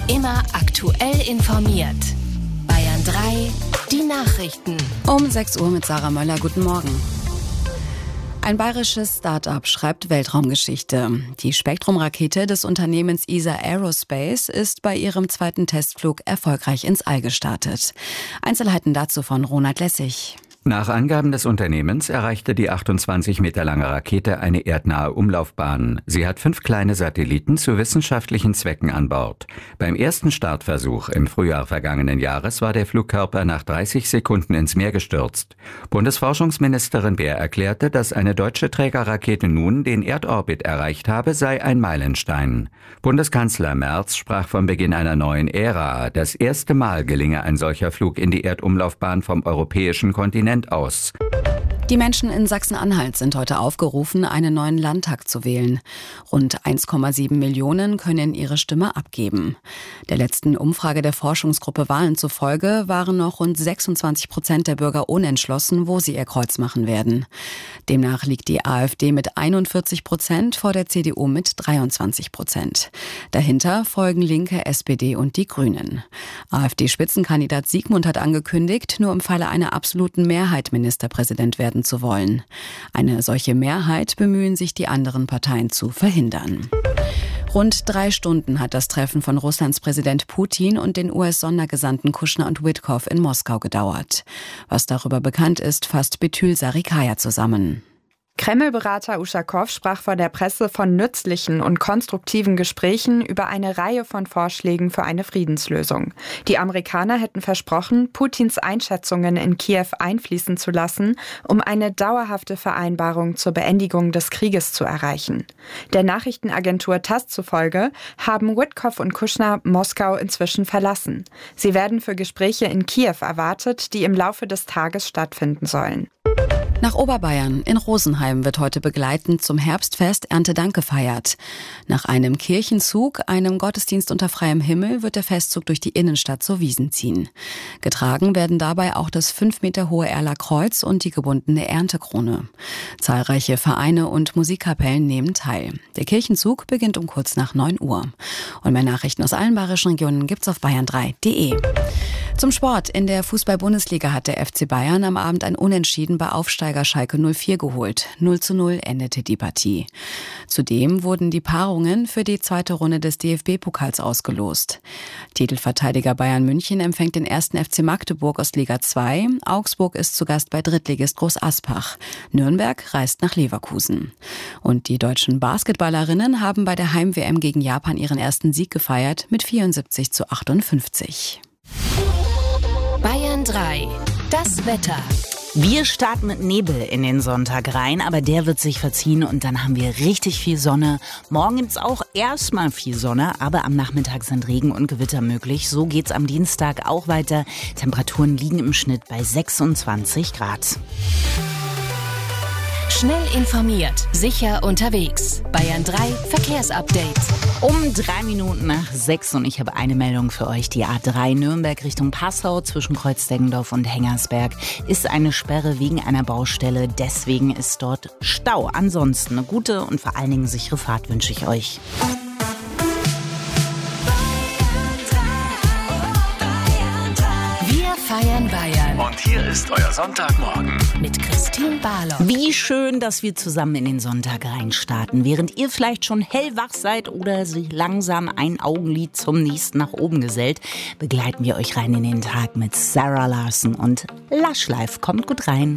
Immer aktuell informiert. Bayern 3, die Nachrichten. Um 6 Uhr mit Sarah Möller. Guten Morgen. Ein bayerisches Start-up schreibt Weltraumgeschichte. Die Spektrum-Rakete des Unternehmens ESA Aerospace ist bei ihrem zweiten Testflug erfolgreich ins All gestartet. Einzelheiten dazu von Ronald Lessig. Nach Angaben des Unternehmens erreichte die 28 Meter lange Rakete eine erdnahe Umlaufbahn. Sie hat 5 kleine Satelliten zu wissenschaftlichen Zwecken an Bord. Beim ersten Startversuch im Frühjahr vergangenen Jahres war der Flugkörper nach 30 Sekunden ins Meer gestürzt. Bundesforschungsministerin Baer erklärte, dass eine deutsche Trägerrakete nun den Erdorbit erreicht habe, sei ein Meilenstein. Bundeskanzler Merz sprach vom Beginn einer neuen Ära. Das erste Mal gelinge ein solcher Flug in die Erdumlaufbahn vom europäischen Kontinent aus. Die Menschen in Sachsen-Anhalt sind heute aufgerufen, einen neuen Landtag zu wählen. Rund 1,7 Millionen können ihre Stimme abgeben. Der letzten Umfrage der Forschungsgruppe Wahlen zufolge waren noch rund 26% der Bürger unentschlossen, wo sie ihr Kreuz machen werden. Demnach liegt die AfD mit 41% vor der CDU mit 23%. Dahinter folgen Linke, SPD und die Grünen. AfD-Spitzenkandidat Siegmund hat angekündigt, nur im Falle einer absoluten Mehrheit Ministerpräsident werden zu wollen. Eine solche Mehrheit bemühen sich die anderen Parteien zu verhindern. Rund 3 Stunden hat das Treffen von Russlands Präsident Putin und den US-Sondergesandten Kushner und Witkoff in Moskau gedauert. Was darüber bekannt ist, fasst Betül Sarikaya zusammen. Kreml-Berater Uschakow sprach vor der Presse von nützlichen und konstruktiven Gesprächen über eine Reihe von Vorschlägen für eine Friedenslösung. Die Amerikaner hätten versprochen, Putins Einschätzungen in Kiew einfließen zu lassen, um eine dauerhafte Vereinbarung zur Beendigung des Krieges zu erreichen. Der Nachrichtenagentur TASS zufolge haben Witkoff und Kushner Moskau inzwischen verlassen. Sie werden für Gespräche in Kiew erwartet, die im Laufe des Tages stattfinden sollen. Nach Oberbayern. In Rosenheim wird heute begleitend zum Herbstfest Erntedank gefeiert. Nach einem Kirchenzug, einem Gottesdienst unter freiem Himmel, wird der Festzug durch die Innenstadt zur Wiesn ziehen. Getragen werden dabei auch das 5 Meter hohe Erler Kreuz und die gebundene Erntekrone. Zahlreiche Vereine und Musikkapellen nehmen teil. Der Kirchenzug beginnt um kurz nach 9 Uhr. Und mehr Nachrichten aus allen bayerischen Regionen gibt's auf bayern3.de. Zum Sport. In der Fußball-Bundesliga hat der FC Bayern am Abend ein Unentschieden bei Aufsteiger Schalke 04 geholt. 0:0 endete die Partie. Zudem wurden die Paarungen für die zweite Runde des DFB-Pokals ausgelost. Titelverteidiger Bayern München empfängt den 1. FC Magdeburg aus Liga 2. Augsburg ist zu Gast bei Drittligist Groß Aspach. Nürnberg reist nach Leverkusen. Und die deutschen Basketballerinnen haben bei der Heim-WM gegen Japan ihren ersten Sieg gefeiert mit 74:58. Bayern 3, das Wetter. Wir starten mit Nebel in den Sonntag rein, aber der wird sich verziehen und dann haben wir richtig viel Sonne. Morgen gibt's auch erstmal viel Sonne, aber am Nachmittag sind Regen und Gewitter möglich. So geht's am Dienstag auch weiter. Temperaturen liegen im Schnitt bei 26 Grad. Schnell informiert, sicher unterwegs. Bayern 3 Verkehrsupdate. Um 3 Minuten nach 6 und ich habe eine Meldung für euch. Die A3 Nürnberg Richtung Passau zwischen Kreuzdeggendorf und Hengersberg ist eine Sperre wegen einer Baustelle. Deswegen ist dort Stau. Ansonsten eine gute und vor allen Dingen sichere Fahrt wünsche ich euch. Wir feiern Bayern. Und hier ist euer Sonntagmorgen. Mit Christine Barlock. Wie schön, dass wir zusammen in den Sonntag reinstarten. Während ihr vielleicht schon hellwach seid oder sich langsam ein Augenlid zum nächsten nach oben gesellt, begleiten wir euch rein in den Tag mit Sarah Larson und Lush Life. Kommt gut rein.